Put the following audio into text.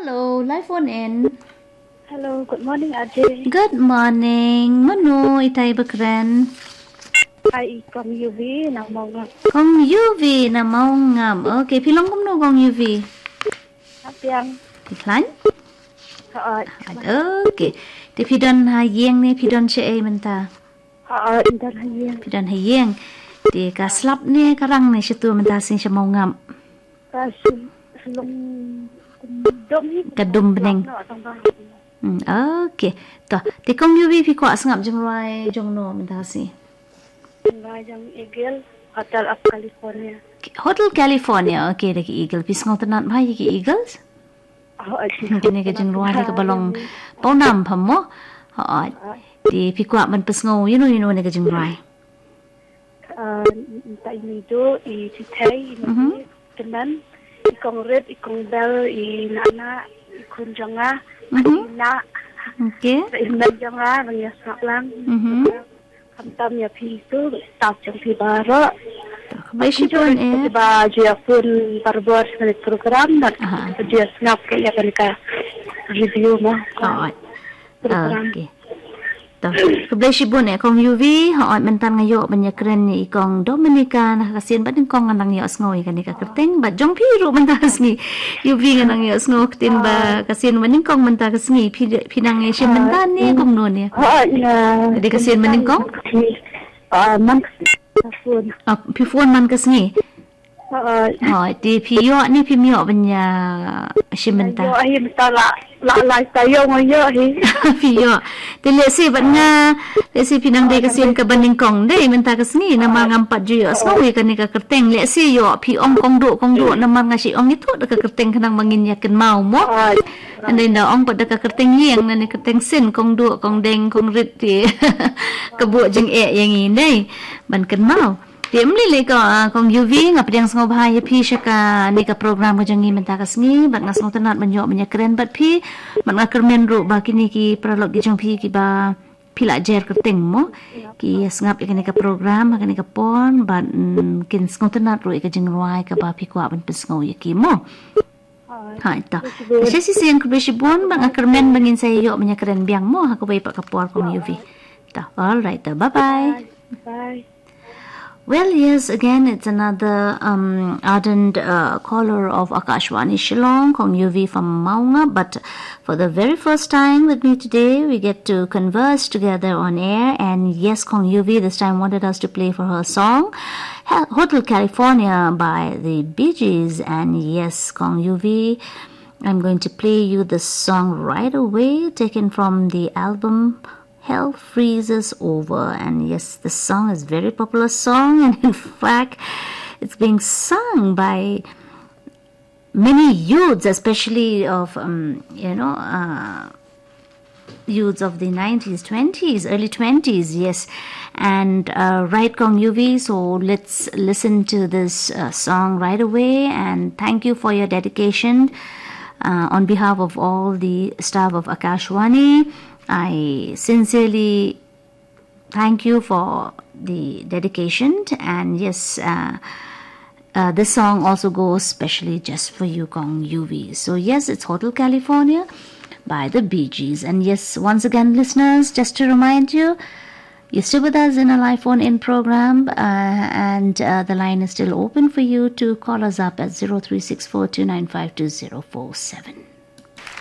Hello, live phone in. Hello, good morning, Ajay. Good morning. Mano itay bakran? Ay, from UV, nang mga Kong UV na maungam. Okay, pilong kumno kong UV. hapyang. Tiklan? Oo, Okay. Di pidon hayeng ni pidon siya ay menta. indan hayang. Pidon hayeng. Di kaslap ni karang ni siya tu menta sing siya maungam. Kasi, sulong Kadum bening. Okay. Toh, di kong UV pi kwa sangap jeng rai jong no menta si. Ngajang Eagle, Hotel of California. Hotel California. Okay, lagi Eagle. Pisngong tenat mai ki Eagles? Kini ka jeng rai ka balong paunam pamo. Di pi kwa man pisngong you know ni ka jeng rai. Ta ini do, i titay, ini tenan, ikong red, ikong bell, i nana, ikong janga, ina, Okay. ina janga, nangyasnak lang. Kamtam ya piso, staff jang pibara. Basi pun Diba, dia pun parbuat sebagai program dan dia snap kaya ka review mo. Program. Okay. Toh, kabesi pun kong UV, hoot mentan ngayo banyak keren ni ikong Dominica nakakasin ba din kong anang yos ngoy kanika kerteng ba jong piro mentas ni UV nga nang yos ngo tin ba kasin maning kong mentas ni pinang siya mentan ni kong no ni. Na. Di kasin maning kong? Man phone. Pifon man kas ni. Di piyo ni pimiyo banya siya mentas. Yo ay mtala la tayo ngayo hi. Piyo. Di lesi bat nga lesi pinang day kasin ka baning kong day menta kas ni na mga empat juyo asmawi kanika kerteng lesi yo piong kong do na mga si ong itu daka kerteng kanang manginyakin mau mo. And then ong pa daka kerteng yang na ni kerteng sin kong do kong deng kong rit di kabu jeng yang ini ban kan mau. Di mli ko kong UV nga padang ngo bahaya pi siya ka ni ka program ko jangi menta kas ni bat nga ngo tanat manyo banya keren bat pi mat nga kermen ru ba kini ki pralog gi jong pi ki ba pila jer kerteng mo ki sngap ikani ka program ikani ka pon bat kin ngo tanat ru ka jeng ruai ka ba pi kwa ban pes ngo ki mo. Ha ito. Siya si siyang kubesi bon bang nga kermen bangin sa iyo banya keren biang mo ha ko ba ipa ka por kong UV. Ta, all right. Bye bye. Bye. Well, yes, again, it's another ardent caller of Akashwani Shillong, Kong UV from Maunga. But for the very first time with me today, we get to converse together on air. And yes, Kong UV this time wanted us to play for her song, Hotel California by the Bee Gees. And yes, Kong UV, I'm going to play you the song right away, taken from the album Hell Freezes Over. And yes, the song is a very popular song, and in fact it's being sung by many youths, especially of youths of the 90s, 20s, early 20s. Yes, and right, Kong UV, so let's listen to this song right away. And thank you for your dedication on behalf of all the staff of Akashwani. I sincerely thank you for the dedication, and yes, this song also goes specially just for you, Kong UV. So yes, it's Hotel California by the Bee Gees. And yes, once again, listeners, just to remind you, you're still with us in a live phone in program, and the line is still open for you to call us up at 0364295247.